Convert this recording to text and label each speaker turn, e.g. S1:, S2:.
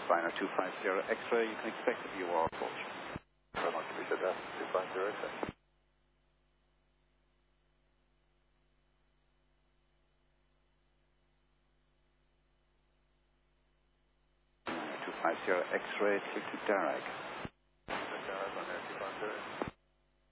S1: Liner 250 X-ray, you can expect a VOR approach.
S2: Very much appreciate that. 250 X-ray.
S1: 250 X-ray, take to Darag.